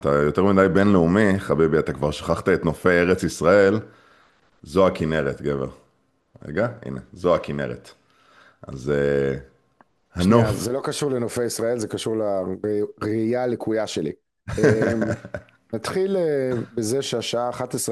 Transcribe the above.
אתה יותר מדי בינלאומי, חביבי, אתה כבר שכחת את נופי ארץ ישראל, זו הכנרת, גבר. רגע, הנה, זו הכנרת. אז שנייה, הנוף. זה לא קשור לנופי ישראל, זה קשור לראייה הלקויה שלי. אמ, נתחיל בזה שהשעה 11